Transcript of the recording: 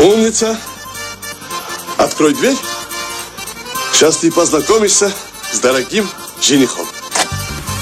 Умница. Открой дверь. Сейчас ты познакомишься с дорогим женихом.